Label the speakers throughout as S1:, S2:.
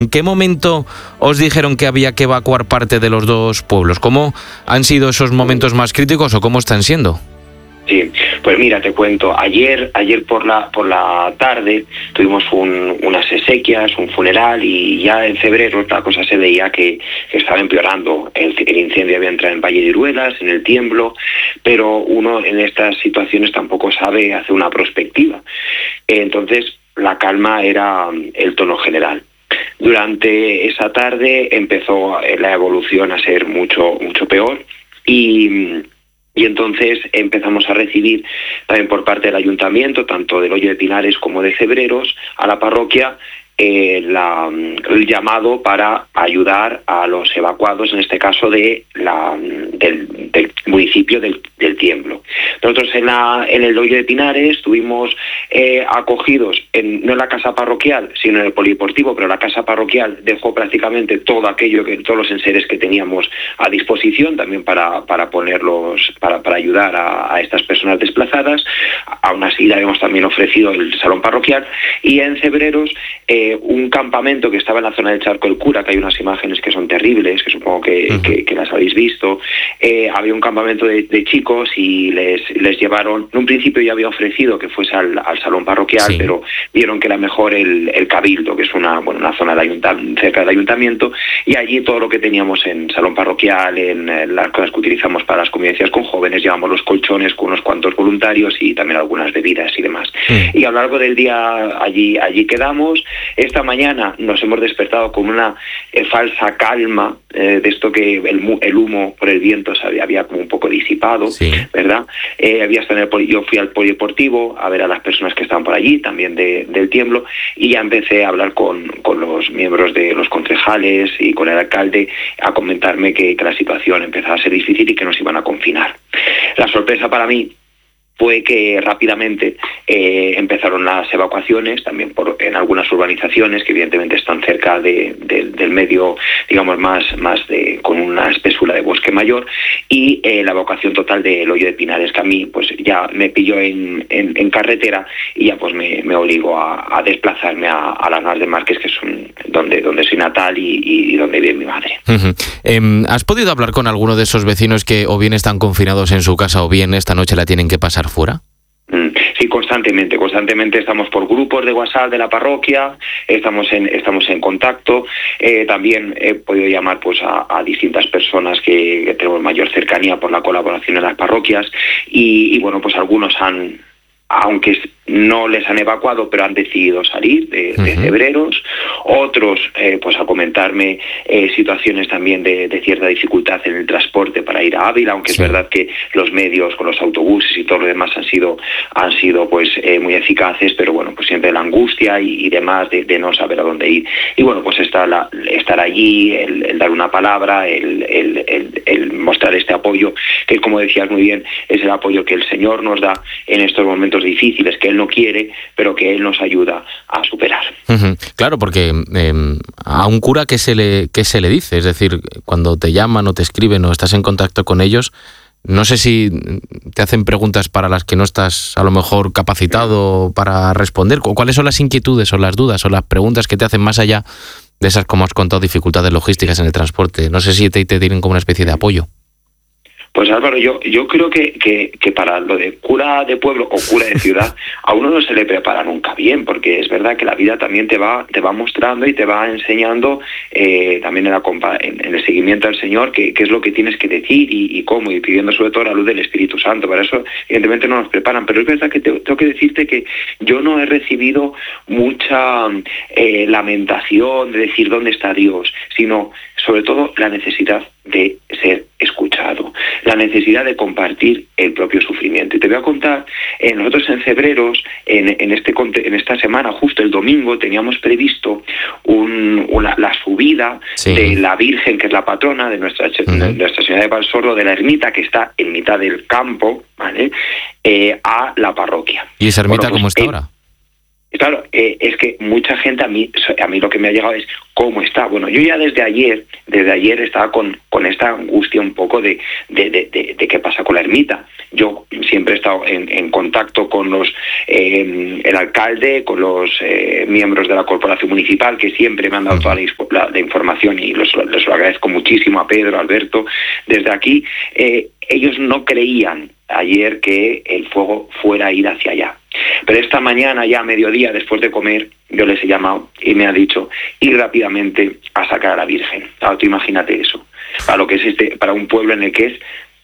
S1: ¿En qué momento os dijeron que había que evacuar parte de los dos pueblos? ¿Cómo han sido esos momentos más críticos o cómo están siendo?
S2: Sí, pues mira, te cuento. Ayer por la tarde tuvimos unas exequias, un funeral, y ya en febrero la cosa se veía que estaba empeorando. El incendio había entrado en Valle de Iruelas, en el Tiemblo, pero uno en estas situaciones tampoco sabe hacer una prospectiva. Entonces la calma era el tono general. Durante esa tarde empezó la evolución a ser mucho peor y entonces empezamos a recibir también por parte del ayuntamiento, tanto del Hoyo de Pinares como de Cebreros, a la parroquia el llamado para ayudar a los evacuados, en este caso del municipio del Tiemblo. Nosotros en el Hoyo de Pinares estuvimos acogidos, no en la casa parroquial, sino en el polideportivo, pero la casa parroquial dejó prácticamente todo aquello, todos los enseres que teníamos a disposición, también para ponerlos, para ayudar a estas personas desplazadas. Aún así le habíamos también ofrecido el salón parroquial, y en Cebreros un campamento que estaba en la zona del Charco del Cura, que hay unas imágenes que son terribles, que supongo que las habéis visto. Había un campamento de chicos y les llevaron. En un principio ya había ofrecido que fuese al salón parroquial, sí, pero vieron que era mejor el Cabildo, que es una zona cerca del ayuntamiento, y allí todo lo que teníamos en salón parroquial, en las cosas que utilizamos para las convivencias con jóvenes, llevamos los colchones con unos cuantos voluntarios y también algunas bebidas y demás. Y a lo largo del día allí quedamos. Esta mañana nos hemos despertado con una falsa calma, de esto que el humo por el viento se había como un poco disipado, sí, ¿verdad? Yo fui al polideportivo a ver a las personas que estaban por allí, también del Tiemblo, y ya empecé a hablar con los miembros de los concejales y con el alcalde a comentarme que la situación empezaba a ser difícil y que nos iban a confinar. La sorpresa para mí fue que rápidamente empezaron las evacuaciones, también en algunas urbanizaciones que evidentemente están cerca del medio, digamos, más con una espesura de bosque mayor, y la evacuación total del Hoyo de Pinares, que a mí pues ya me pilló en carretera y ya pues me obligó a desplazarme a Las Navas de Márquez, que es donde soy natal y donde vive mi madre.
S1: ¿Has podido hablar con alguno de esos vecinos que o bien están confinados en su casa o bien esta noche la tienen que pasar fuera?
S2: Sí, constantemente estamos por grupos de WhatsApp de la parroquia, estamos en contacto. También he podido llamar pues a distintas personas que tenemos mayor cercanía por la colaboración en las parroquias y bueno, pues algunos aunque no les han evacuado, pero han decidido salir de Cebreros. Otros, pues a comentarme situaciones también de cierta dificultad en el transporte para ir a Ávila, aunque sí, es verdad que los medios con los autobuses y todo lo demás han sido pues muy eficaces, pero bueno, pues siempre la angustia y demás de no saber a dónde ir. Y bueno, pues estar allí, el dar una palabra, el mostrar este apoyo, que como decías muy bien, es el apoyo que el Señor nos da en estos momentos difíciles, que Él no quiere, pero que Él nos ayuda a superar.
S1: Claro, porque a un cura, ¿qué se le dice? Es decir, cuando te llaman o te escriben o estás en contacto con ellos, no sé si te hacen preguntas para las que no estás a lo mejor capacitado para responder. ¿Cuáles son las inquietudes o las dudas o las preguntas que te hacen más allá de esas, como has contado, dificultades logísticas en el transporte? No sé si te tienen como una especie de apoyo.
S2: Pues Álvaro, yo creo que para lo de cura de pueblo o cura de ciudad a uno no se le prepara nunca bien, porque es verdad que la vida también te va mostrando y te va enseñando también en el seguimiento al Señor qué es lo que tienes que decir y cómo, y pidiendo sobre todo la luz del Espíritu Santo. Para eso evidentemente no nos preparan, pero es verdad que tengo que decirte que yo no he recibido mucha lamentación de decir dónde está Dios, sino sobre todo la necesidad de ser escuchado, la necesidad de compartir el propio sufrimiento. Y te voy a contar, nosotros en Cebreros, en esta semana, justo el domingo, teníamos previsto la subida, sí, de la Virgen, que es la patrona de Nuestra Señora de Valsordo, de la ermita que está en mitad del campo, ¿vale? A la parroquia.
S1: ¿Y esa ermita cómo está ahora?
S2: Claro, es que mucha gente, a mí lo que me ha llegado es cómo está. Bueno, yo ya desde ayer estaba con esta angustia un poco de qué pasa con la ermita. Yo siempre he estado en contacto con el alcalde, con los miembros de la corporación municipal, que siempre me han dado toda la información, y les lo agradezco muchísimo a Pedro, a Alberto, desde aquí. Ellos no creían ayer que el fuego fuera a ir hacia allá. Pero esta mañana, ya a mediodía, después de comer, yo les he llamado y me ha dicho ir rápidamente a sacar a la Virgen. Ahora tú imagínate eso, para lo que es para un pueblo en el que es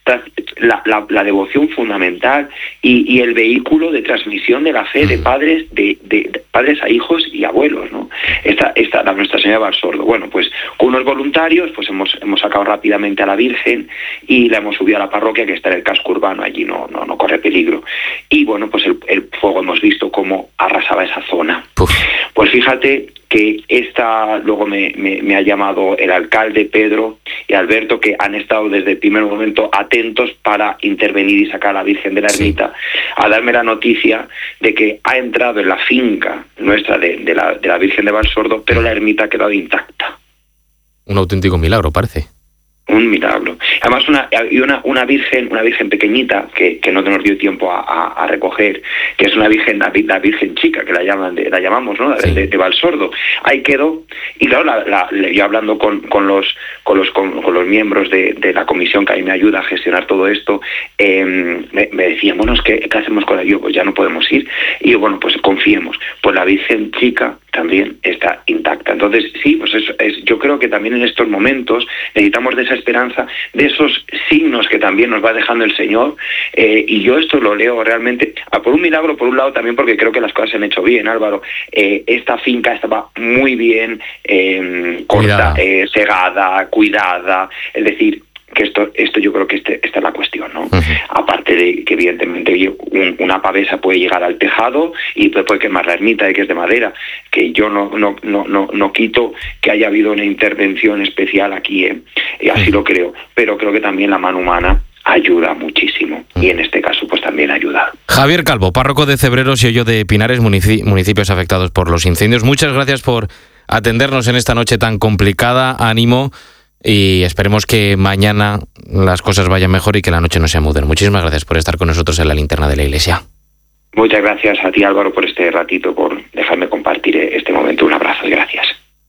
S2: la devoción fundamental y el vehículo de transmisión de la fe de padres, de padres a hijos y abuelos, ¿no? Esta la Nuestra Señora de Valsordo. Bueno, pues con unos voluntarios pues hemos sacado rápidamente a la Virgen y la hemos subido a la parroquia, que está en el casco urbano, allí no corre peligro. Y bueno, pues el fuego hemos visto cómo arrasaba esa zona. Uf. Pues fíjate que luego me ha llamado el alcalde, Pedro y Alberto, que han estado desde el primer momento atentos para intervenir y sacar a la Virgen de la ermita, a darme la noticia de que ha entrado en la finca nuestra de la Virgen de Valsordo, pero la ermita ha quedado intacta.
S1: Un auténtico milagro, parece.
S2: Un milagro. Además, una virgen pequeñita que no nos dio tiempo a recoger, que es una virgen, la Virgen Chica, que la llamamos, ¿no? De Valsordo. Ahí quedó. Y claro, yo hablando con los miembros de la comisión que a mí me ayuda a gestionar todo esto, me decían, bueno, ¿qué hacemos con ella? Yo, pues ya no podemos ir. Y yo, bueno, pues confiemos. Pues la Virgen Chica también está intacta. Entonces, sí, pues yo creo que también en estos momentos necesitamos de esa esperanza, de esos signos que también nos va dejando el Señor, y yo esto lo leo realmente por un milagro, por un lado también porque creo que las cosas se han hecho bien, Álvaro. Esta finca estaba muy bien segada, cuidada, es decir, que esto yo creo que esta es la cuestión, ¿no? Uh-huh. Aparte de que evidentemente una pavesa puede llegar al tejado y puede quemar la ermita, que es de madera, que yo no quito que haya habido una intervención especial aquí, y así lo creo, pero creo que también la mano humana ayuda muchísimo, y en este caso pues también ayuda.
S1: Javier Calvo, párroco de Cebreros y Hoyo de Pinares, municipios afectados por los incendios. Muchas gracias por atendernos en esta noche tan complicada. Ánimo. Y esperemos que mañana las cosas vayan mejor y que la noche no se muden. Muchísimas gracias por estar con nosotros en la linterna de la Iglesia.
S2: Muchas gracias a ti, Álvaro, por este ratito, por dejarme compartir este momento. Un abrazo y gracias.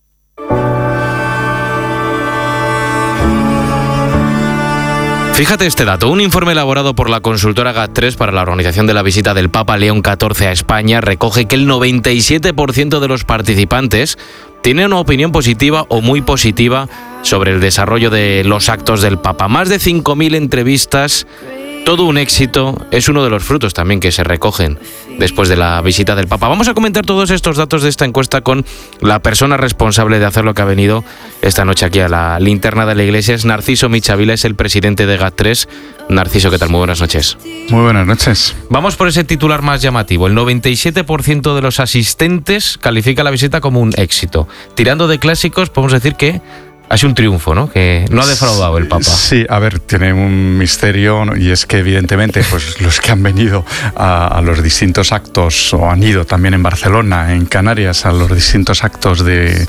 S1: Fíjate este dato. Un informe elaborado por la consultora GAT3 para la organización de la visita del Papa León XIV a España recoge que el 97% de los participantes tienen una opinión positiva o muy positiva sobre el desarrollo de los actos del Papa. Más de 5.000 entrevistas, todo un éxito. Es uno de los frutos también que se recogen después de la visita del Papa. Vamos a comentar todos estos datos de esta encuesta con la persona responsable de hacerlo, que ha venido esta noche aquí a la linterna de la Iglesia. Es Narciso Michavila, es el presidente de GAT3. Narciso, ¿qué tal? Muy buenas noches.
S3: Muy buenas noches.
S1: Vamos por ese titular más llamativo. El 97% de los asistentes califica la visita como un éxito. Tirando de clásicos, podemos decir que ha sido un triunfo, ¿no? Que no ha defraudado el Papa.
S3: Sí, a ver, tiene un misterio, ¿no? Y es que evidentemente pues los que han venido a los distintos actos, o han ido también en Barcelona, en Canarias, a los distintos actos de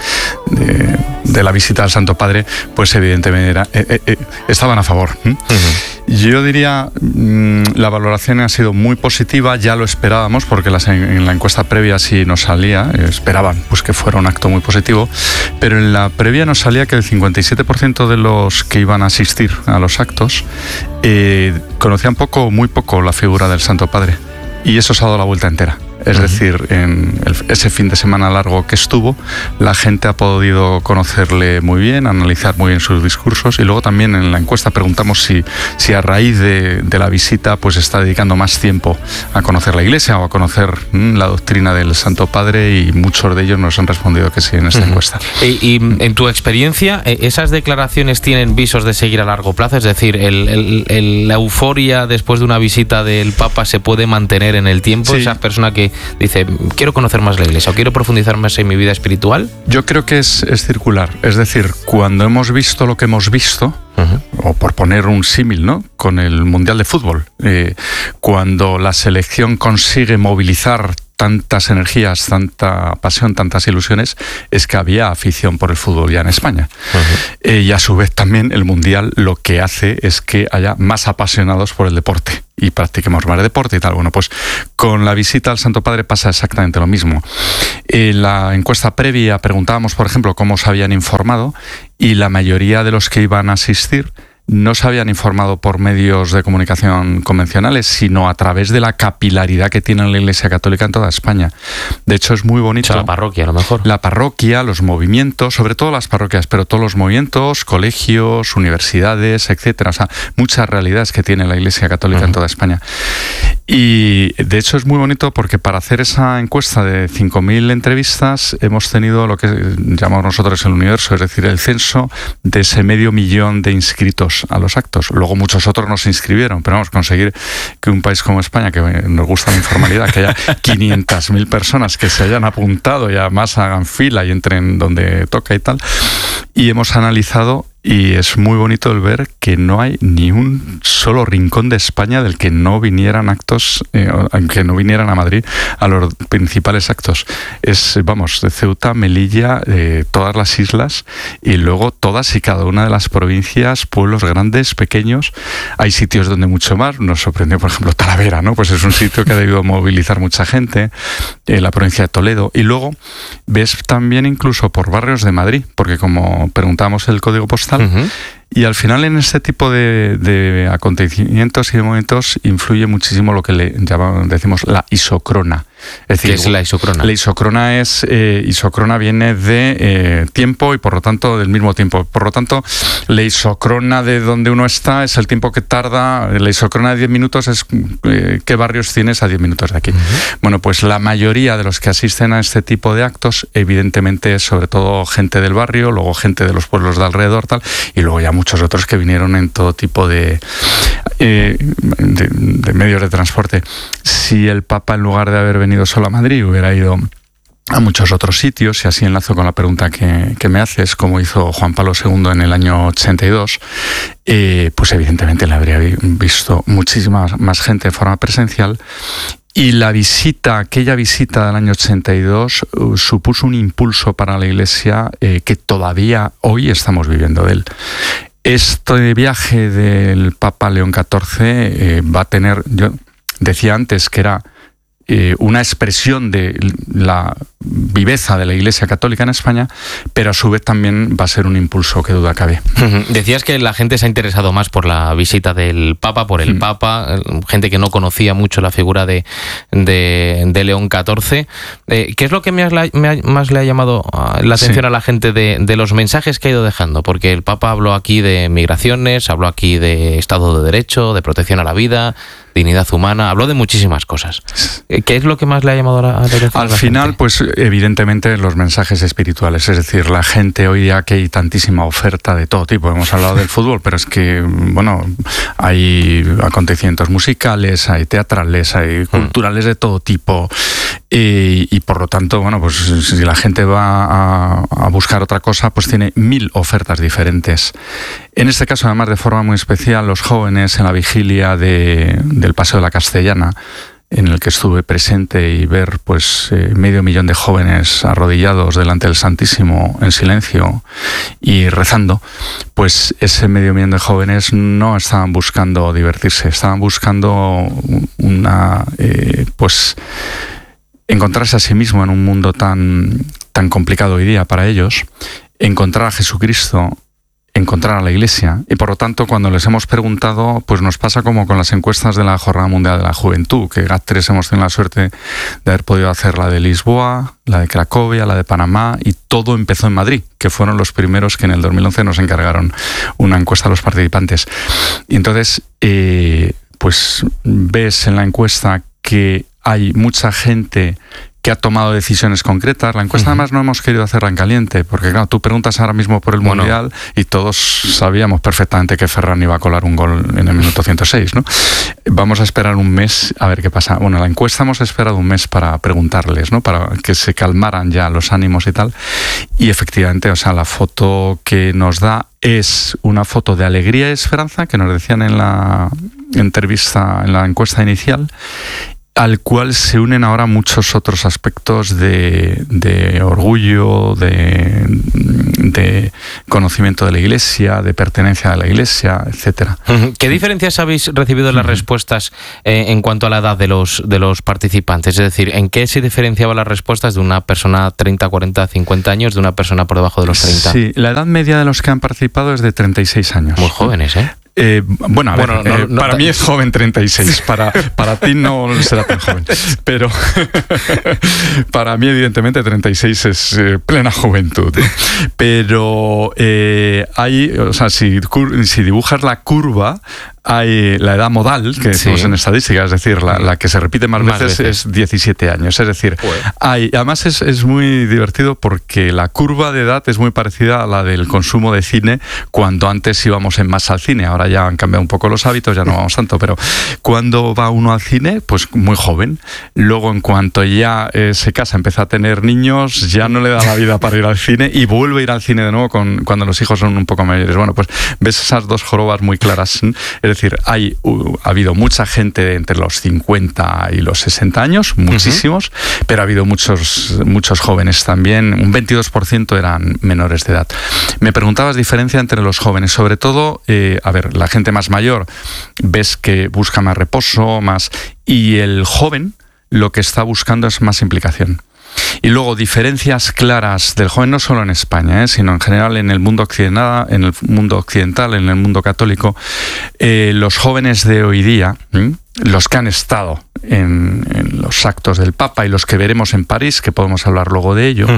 S3: la visita al Santo Padre, pues evidentemente estaban a favor. Uh-huh. Yo diría, la valoración ha sido muy positiva, ya lo esperábamos, porque en la encuesta previa sí nos salía, esperaban pues que fuera un acto muy positivo, pero en la previa nos salía que el 57% de los que iban a asistir a los actos conocían muy poco la figura del Santo Padre, y eso se ha dado la vuelta entera. Es decir, en ese fin de semana largo que estuvo, la gente ha podido conocerle muy bien, analizar muy bien sus discursos, y luego también en la encuesta preguntamos si a raíz de la visita pues está dedicando más tiempo a conocer la Iglesia o a conocer la doctrina del Santo Padre, y muchos de ellos nos han respondido que sí en esta encuesta.
S1: Y en tu experiencia, ¿esas declaraciones tienen visos de seguir a largo plazo? Es decir, la euforia después de una visita del Papa se puede mantener en el tiempo. Sí. Esa persona que dice, quiero conocer más la Iglesia o quiero profundizar más en mi vida espiritual.
S3: Yo creo que es circular. Es decir, cuando hemos visto lo que hemos visto, o por poner un símil, ¿no?, con el Mundial de Fútbol, cuando la selección consigue movilizar tantas energías, tanta pasión, tantas ilusiones, es que había afición por el fútbol ya en España. Uh-huh. Y a su vez también el Mundial lo que hace es que haya más apasionados por el deporte y practiquemos más deporte y tal. Bueno, pues con la visita al Santo Padre pasa exactamente lo mismo. En la encuesta previa preguntábamos, por ejemplo, cómo se habían informado, y la mayoría de los que iban a asistir no se habían informado por medios de comunicación convencionales, sino a través de la capilaridad que tiene la Iglesia Católica en toda España. De hecho, es muy bonito.
S1: O sea, la parroquia, a lo mejor.
S3: La parroquia, los movimientos, sobre todo las parroquias, pero todos los movimientos, colegios, universidades, etcétera. O sea, muchas realidades que tiene la Iglesia Católica en toda España. Y de hecho es muy bonito porque para hacer esa encuesta de 5.000 entrevistas hemos tenido lo que llamamos nosotros el universo, es decir, el censo de ese 500.000 de inscritos a los actos. Luego muchos otros no se inscribieron, pero vamos, conseguir que un país como España, que nos gusta la informalidad, que haya 500.000 personas que se hayan apuntado y además hagan fila y entren donde toca y tal. Y hemos analizado, y es muy bonito el ver que no hay ni un solo rincón de España del que no vinieran actos, que no vinieran a Madrid a los principales actos. Es, vamos, de Ceuta, Melilla, todas las islas, y luego todas y cada una de las provincias, pueblos grandes, pequeños. Hay sitios donde mucho más. Nos sorprendió, por ejemplo, Talavera, ¿no? Pues es un sitio que ha debido movilizar mucha gente, la provincia de Toledo. Y luego ves también incluso por barrios de Madrid, porque como preguntábamos el código postal, y al final en este tipo de acontecimientos y de momentos influye muchísimo lo que decimos la isocrona. Es decir,
S1: ¿qué es la isocrona?
S3: La isocrona isocrona viene de tiempo y por lo tanto del mismo tiempo. Por lo tanto, la isocrona de donde uno está es el tiempo que tarda. La isocrona de 10 minutos es qué barrios tienes a 10 minutos de aquí. Bueno, pues la mayoría de los que asisten a este tipo de actos, evidentemente es sobre todo gente del barrio, luego gente de los pueblos de alrededor, tal, y luego ya muchos otros que vinieron en todo tipo de medios de transporte. Si el Papa, en lugar de haber venido solo a Madrid, hubiera ido a muchos otros sitios, y así enlazo con la pregunta que me haces, como hizo Juan Pablo II en el año 82, pues evidentemente le habría visto muchísima más gente de forma presencial. Y aquella visita del año 82 supuso un impulso para la Iglesia que todavía hoy estamos viviendo de él. Este viaje del Papa León XIV va a tener, yo decía antes que era una expresión de la viveza de la Iglesia Católica en España, pero a su vez también va a ser un impulso, que duda cabe.
S1: Decías que la gente se ha interesado más por la visita del Papa, por el Papa, gente que no conocía mucho la figura de León XIV. ¿Qué es lo que más le ha llamado la atención a la gente de los mensajes que ha ido dejando? Porque el Papa habló aquí de migraciones, habló aquí de Estado de Derecho, de protección a la vida, dignidad humana, habló de muchísimas cosas. ¿Qué es lo que más le ha llamado la atención?
S3: Al final, pues evidentemente los mensajes espirituales, es decir, la gente hoy día que hay tantísima oferta de todo tipo. Hemos hablado del fútbol, pero es que, bueno, hay acontecimientos musicales, hay teatrales, hay culturales de todo tipo, y por lo tanto, bueno, pues si la gente va a buscar otra cosa, pues tiene 1000 ofertas diferentes. En este caso, además, de forma muy especial, los jóvenes en la vigilia del Paseo de la Castellana, en el que estuve presente, y ver pues 500.000 de jóvenes arrodillados delante del Santísimo en silencio y rezando, pues ese 500.000 de jóvenes no estaban buscando divertirse, estaban buscando pues encontrarse a sí mismo en un mundo tan complicado hoy día para ellos, encontrar a Jesucristo, encontrar a la Iglesia. Y por lo tanto, cuando les hemos preguntado, pues nos pasa como con las encuestas de la Jornada Mundial de la Juventud, que GAT3 hemos tenido la suerte de haber podido hacer la de Lisboa, la de Cracovia, la de Panamá, y todo empezó en Madrid, que fueron los primeros que en el 2011 nos encargaron una encuesta a los participantes. Y entonces, pues ves en la encuesta que hay mucha gente que ha tomado decisiones concretas. La encuesta además no hemos querido hacerla en caliente, porque claro, tú preguntas ahora mismo por el Mundial y todos sabíamos perfectamente que Ferran iba a colar un gol en el minuto 106, ¿no? Vamos a esperar un mes a ver qué pasa. Bueno, la encuesta hemos esperado un mes para preguntarles, ¿no? Para que se calmaran ya los ánimos y tal. Y efectivamente, o sea, la foto que nos da es una foto de alegría y esperanza, que nos decían en la entrevista, en la encuesta inicial. al cual se unen ahora muchos otros aspectos de orgullo, de conocimiento de la Iglesia, de pertenencia a la Iglesia, etcétera.
S1: ¿Qué diferencias habéis recibido en las respuestas en cuanto a la edad de los participantes? Es decir, ¿en qué se diferenciaban las respuestas de una persona 30, 40, 50 años de una persona por debajo de los 30?
S3: Sí, la edad media de los que han participado es de 36 años.
S1: Muy jóvenes, ¿eh?
S3: Para mí es joven 36, para ti no será tan joven, pero para mí evidentemente 36 es plena juventud. Pero si dibujas la curva, hay la edad modal, que decimos en estadística, es decir, la que se repite más veces es 17 años. Es decir, además es muy divertido porque la curva de edad es muy parecida a la del consumo de cine, cuando antes íbamos en masa al cine. Ahora ya han cambiado un poco los hábitos, ya no vamos tanto, pero cuando va uno al cine, pues muy joven. Luego, en cuanto ya se casa, empieza a tener niños, ya no le da la vida para ir al cine y vuelve a ir al cine de nuevo cuando los hijos son un poco mayores. Bueno, pues ves esas dos jorobas muy claras. Es decir, ha habido mucha gente entre los 50 y los 60 años, muchísimos, pero ha habido muchos jóvenes también. Un 22% eran menores de edad. Me preguntabas diferencia entre los jóvenes, sobre todo, la gente más mayor, ves que busca más reposo, y el joven lo que está buscando es más implicación. Y luego diferencias claras del joven, no solo en España, sino en general en el mundo occidental, en el mundo católico. Los jóvenes de hoy día, los que han estado en los actos del Papa y los que veremos en París, que podemos hablar luego de ello,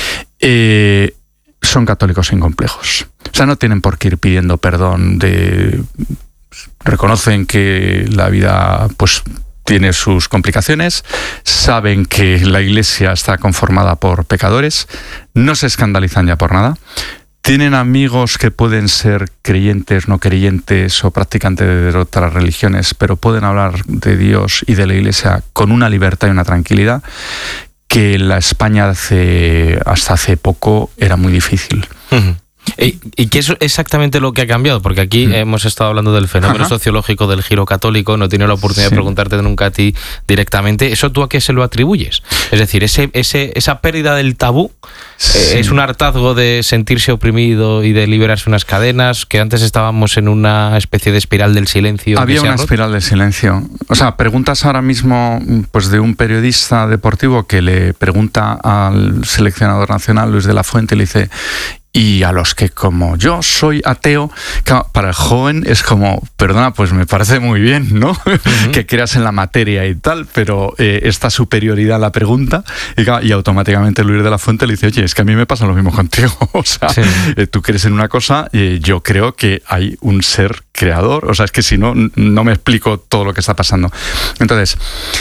S3: son católicos sin complejos. O sea, no tienen por qué ir pidiendo perdón. Reconocen que la vida, pues, tiene sus complicaciones, saben que la Iglesia está conformada por pecadores, no se escandalizan ya por nada, tienen amigos que pueden ser creyentes, no creyentes o practicantes de otras religiones, pero pueden hablar de Dios y de la Iglesia con una libertad y una tranquilidad que en la España hasta hace poco era muy difícil.
S1: ¿Y qué es exactamente lo que ha cambiado? Porque aquí hemos estado hablando del fenómeno sociológico del giro católico, no he tenido la oportunidad de preguntarte nunca a ti directamente. ¿Eso tú a qué se lo atribuyes? Es decir, esa pérdida del tabú es un hartazgo de sentirse oprimido y de liberarse unas cadenas, que antes estábamos en una especie de espiral del silencio.
S3: Había una espiral del silencio. O sea, preguntas ahora mismo pues de un periodista deportivo que le pregunta al seleccionador nacional, Luis de la Fuente, y le dice: y a los que, como yo, soy ateo, claro, para el joven es como, perdona, pues me parece muy bien, ¿no? Que creas en la materia y tal, pero esta superioridad a la pregunta, y automáticamente Luis de la Fuente le dice: oye, es que a mí me pasa lo mismo contigo. O sea, tú crees en una cosa, yo creo que hay un ser creador. O sea, es que si no, no me explico todo lo que está pasando. Entonces,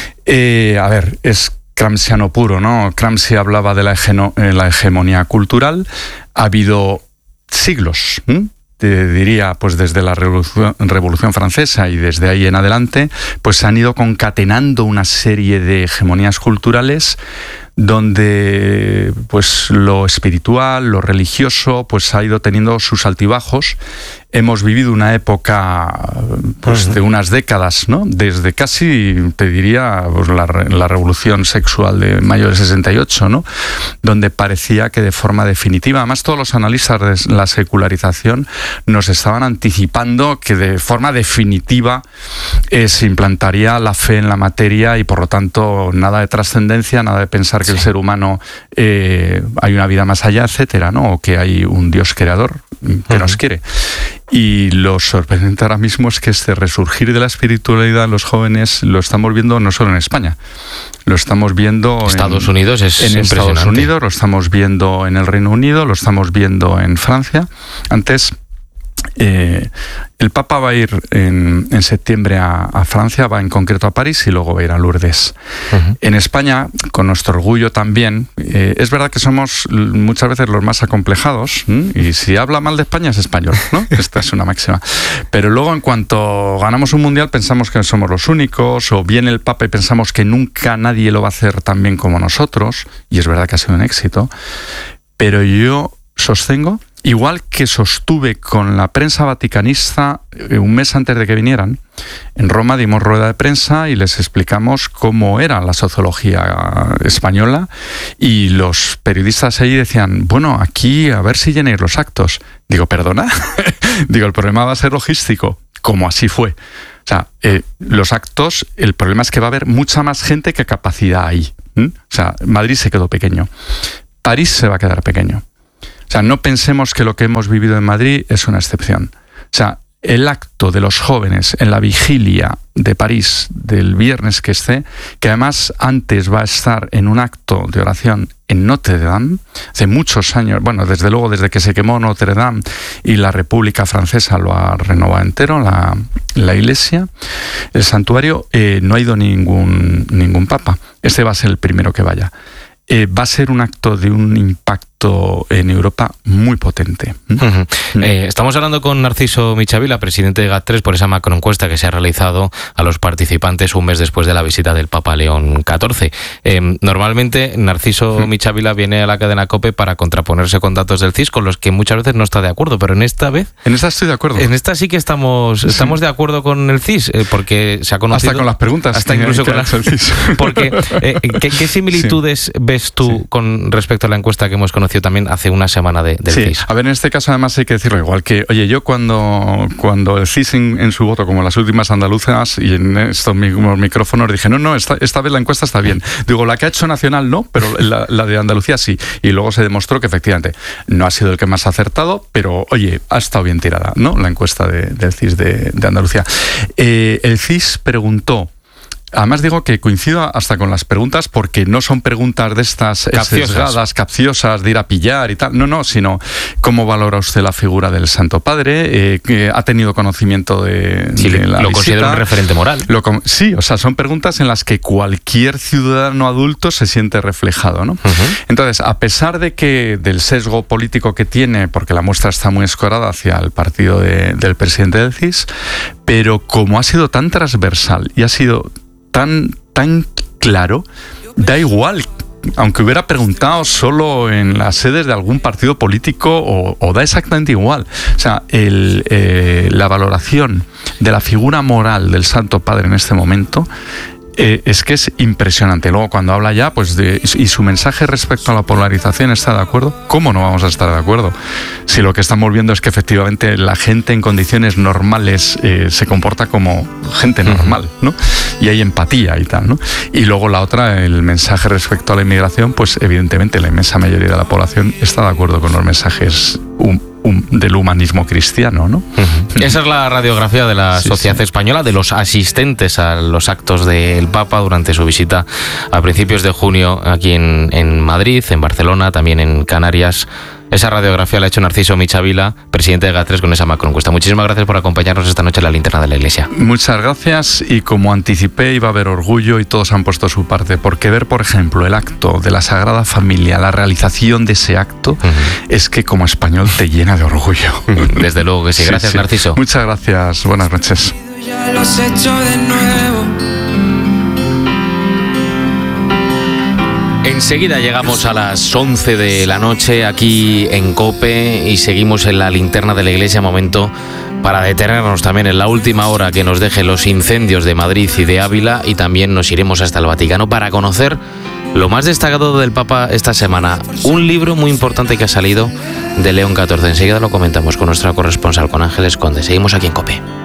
S3: es Gramsciano puro, ¿no? Gramsci hablaba de la hegemonía cultural. Ha habido siglos, te diría, pues desde la Revolución Francesa y desde ahí en adelante, pues se han ido concatenando una serie de hegemonías culturales donde pues lo espiritual, lo religioso, pues ha ido teniendo sus altibajos. Hemos vivido una época pues de unas décadas, ¿no? Desde casi, te diría, pues, la revolución sexual de mayo del 68, ¿no? Donde parecía que de forma definitiva, además todos los analistas de la secularización nos estaban anticipando que de forma definitiva se implantaría la fe en la materia y por lo tanto nada de trascendencia, nada de pensar que el ser humano hay una vida más allá, etcétera, ¿no? O que hay un Dios creador que nos quiere. Y lo sorprendente ahora mismo es que este resurgir de la espiritualidad en los jóvenes lo estamos viendo no solo en España, lo estamos viendo en Estados Unidos, lo estamos viendo en el Reino Unido, lo estamos viendo en Francia. Antes, el Papa va a ir en septiembre a Francia, va en concreto a París y luego va a ir a Lourdes. En España, con nuestro orgullo también, es verdad que somos muchas veces los más acomplejados, y si habla mal de España es español, ¿no? Esta es una máxima. Pero luego, en cuanto ganamos un mundial, pensamos que somos los únicos, o viene el Papa y pensamos que nunca nadie lo va a hacer tan bien como nosotros, y es verdad que ha sido un éxito, pero yo sostengo igual que sostuve con la prensa vaticanista un mes antes de que vinieran, en Roma dimos rueda de prensa y les explicamos cómo era la sociología española, y los periodistas ahí decían, bueno, aquí a ver si llenáis los actos. Digo, ¿perdona? Digo, el problema va a ser logístico, como así fue. O sea, los actos, el problema es que va a haber mucha más gente que capacidad ahí. O sea, Madrid se quedó pequeño. París se va a quedar pequeño. O sea, no pensemos que lo que hemos vivido en Madrid es una excepción. O sea, el acto de los jóvenes en la vigilia de París del viernes que esté, que además antes va a estar en un acto de oración en Notre Dame, hace muchos años, bueno, desde luego desde que se quemó Notre Dame y la República Francesa lo ha renovado entero, la iglesia, el santuario, no ha ido ningún papa. Este va a ser el primero que vaya. Va a ser un acto de un impacto en Europa muy potente.
S1: Estamos hablando con Narciso Michavila, presidente de GAT3, por esa macroencuesta que se ha realizado a los participantes un mes después de la visita del Papa León XIV. Normalmente Narciso Michavila viene a la cadena COPE para contraponerse con datos del CIS, con los que muchas veces no está de acuerdo, pero en esta vez...
S3: En esta estoy de acuerdo.
S1: En esta sí que estamos de acuerdo con el CIS, porque se ha conocido...
S3: Hasta con las preguntas.
S1: Hasta incluso con las... Porque, ¿qué similitudes ves tú con respecto a la encuesta que hemos conocido también hace una semana del CIS?
S3: A ver, en este caso además hay que decirlo igual, que oye, yo cuando el CIS en su voto, como las últimas andaluzas y en estos mismos micrófonos, dije, no, esta vez la encuesta está bien. Digo, la que ha hecho Nacional no, pero la de Andalucía sí. Y luego se demostró que efectivamente no ha sido el que más ha acertado, pero oye, ha estado bien tirada, ¿no? La encuesta del CIS de Andalucía. El CIS preguntó, además digo que coincido hasta con las preguntas, porque no son preguntas de estas sesgadas, capciosas, de ir a pillar y tal. No, sino ¿cómo valora usted la figura del Santo Padre? ¿Ha tenido conocimiento de la visita?
S1: ¿Lo considera un referente moral?
S3: Sí, o sea, son preguntas en las que cualquier ciudadano adulto se siente reflejado, ¿no? Entonces, a pesar de que del sesgo político que tiene, porque la muestra está muy escorada hacia el partido del presidente del CIS, pero como ha sido tan transversal y ha sido tan claro, da igual, aunque hubiera preguntado solo en las sedes de algún partido político, o da exactamente igual. O sea, la valoración de la figura moral del Santo Padre en este momento es que es impresionante. Luego, cuando habla ya, pues y su mensaje respecto a la polarización, ¿está de acuerdo? ¿Cómo no vamos a estar de acuerdo? Si lo que estamos viendo es que efectivamente la gente en condiciones normales se comporta como gente normal, ¿no? Y hay empatía y tal, ¿no? Y luego la otra, el mensaje respecto a la inmigración, pues evidentemente la inmensa mayoría de la población está de acuerdo con los mensajes del humanismo cristiano, ¿no?
S1: Esa es la radiografía de la sociedad española, de los asistentes a los actos del Papa durante su visita a principios de junio aquí en Madrid, en Barcelona, también en Canarias. Esa radiografía la ha hecho Narciso Michavila, presidente de GAT3, con esa macroencuesta. Muchísimas gracias por acompañarnos esta noche en la linterna de la Iglesia.
S3: Muchas gracias, y como anticipé, iba a haber orgullo y todos han puesto su parte, porque ver, por ejemplo, el acto de la Sagrada Familia, la realización de ese acto, es que como español te llena de orgullo.
S1: Desde luego que sí. Gracias, Narciso.
S3: Muchas gracias. Buenas noches.
S4: Ya lo has hecho de nuevo.
S1: Enseguida llegamos a las 11 de la noche aquí en COPE y seguimos en la linterna de la Iglesia. Momento para detenernos también en la última hora que nos deje los incendios de Madrid y de Ávila, y también nos iremos hasta el Vaticano para conocer lo más destacado del Papa esta semana. Un libro muy importante que ha salido de León XIV. Enseguida lo comentamos con nuestra corresponsal, con Ángeles Conde. Seguimos aquí en COPE.